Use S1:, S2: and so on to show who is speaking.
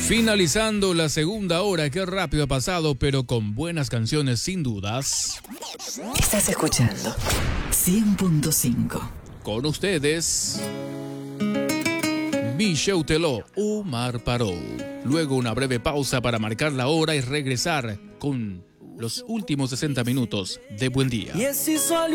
S1: Finalizando la segunda hora, qué rápido ha pasado, pero con buenas canciones sin dudas.
S2: Estás escuchando 100.5.
S1: Con ustedes, Michel Teló, Omar Paró. Luego una breve pausa para marcar la hora y regresar con los últimos 60 minutos de Buen Día.